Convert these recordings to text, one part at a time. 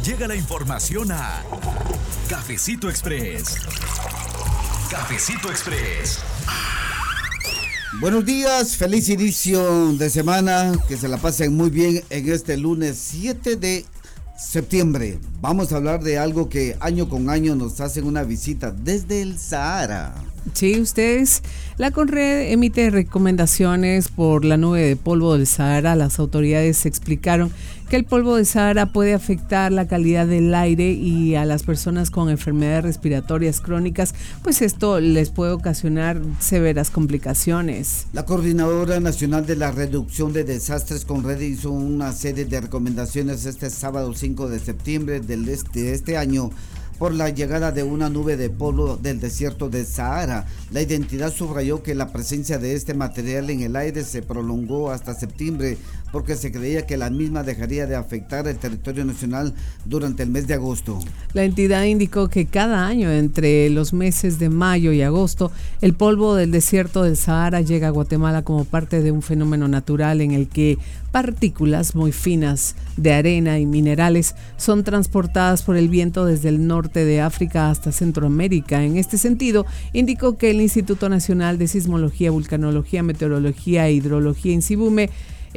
Llega la información a Cafecito Express. Cafecito Express. Buenos días, feliz inicio de semana, que se la pasen muy bien en este lunes 7 de septiembre. Vamos a hablar de algo que año con año nos hacen una visita desde el Sahara. Sí, ustedes, la CONRED emite recomendaciones por la nube de polvo del Sahara. Las autoridades explicaron que el polvo del Sahara puede afectar la calidad del aire y a las personas con enfermedades respiratorias crónicas, pues esto les puede ocasionar severas complicaciones. La Coordinadora Nacional de la Reducción de Desastres, CONRED, hizo una serie de recomendaciones este sábado 5 de septiembre de este año por la llegada de una nube de polvo del desierto de Sahara. La entidad subrayó que la presencia de este material en el aire se prolongó hasta septiembre porque se creía que la misma dejaría de afectar el territorio nacional durante el mes de agosto. La entidad indicó que cada año entre los meses de mayo y agosto el polvo del desierto del Sahara llega a Guatemala como parte de un fenómeno natural en el que partículas muy finas de arena y minerales son transportadas por el viento desde el norte de África hasta Centroamérica. En este sentido, indicó que el Instituto Nacional de Sismología, Vulcanología, Meteorología e Hidrología, INSIBUME,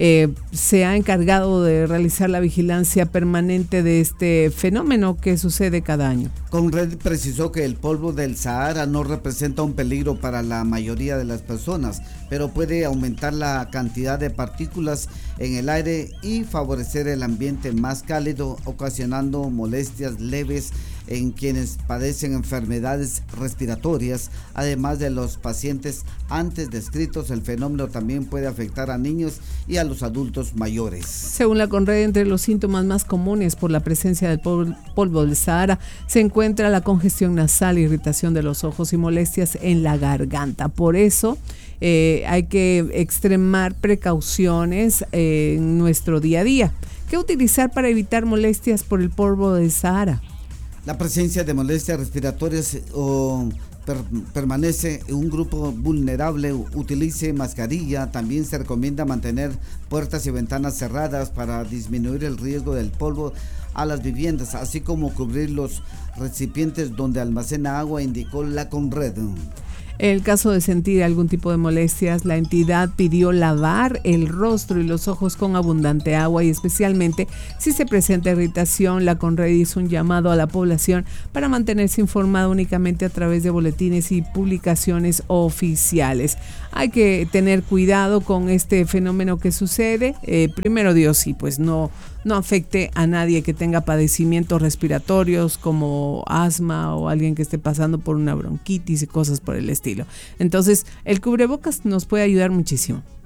se ha encargado de realizar la vigilancia permanente de este fenómeno que sucede cada año. CONRED precisó que el polvo del Sahara no representa un peligro para la mayoría de las personas, pero puede aumentar la cantidad de partículas en el aire y favorecer el ambiente más cálido, ocasionando molestias leves en quienes padecen enfermedades respiratorias. Además de los pacientes antes descritos, el fenómeno también puede afectar a niños y a los adultos mayores. Según la CONRED, entre los síntomas más comunes por la presencia del polvo del Sahara se encuentra la congestión nasal, irritación de los ojos y molestias en la garganta. Por eso hay que extremar precauciones en nuestro día a día. ¿Qué utilizar para evitar molestias por el polvo del Sahara? La presencia de molestias respiratorias permanece en un grupo vulnerable, utilice mascarilla. También se recomienda mantener puertas y ventanas cerradas para disminuir el riesgo del polvo a las viviendas, así como cubrir los recipientes donde almacena agua, indicó la CONRED. En el caso de sentir algún tipo de molestias, la entidad pidió lavar el rostro y los ojos con abundante agua y especialmente si se presenta irritación. La CONRED hizo un llamado a la población para mantenerse informada únicamente a través de boletines y publicaciones oficiales. Hay que tener cuidado con este fenómeno que sucede. Primero Dios, y pues no afecte a nadie que tenga padecimientos respiratorios como asma o alguien que esté pasando por una bronquitis y cosas por el estilo. Entonces, el cubrebocas nos puede ayudar muchísimo.